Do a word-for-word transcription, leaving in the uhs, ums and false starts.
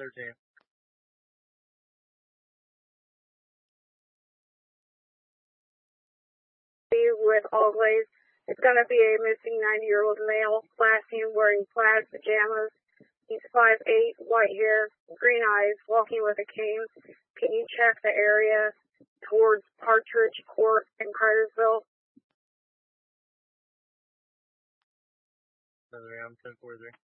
thirteen. With always, it's going to be a missing ninety-year-old male, last seen wearing plaid pajamas. He's five eight, white hair, green eyes, walking with a cane. Can you check the area towards Partridge Court in Cartersville? I'm ten forty-three.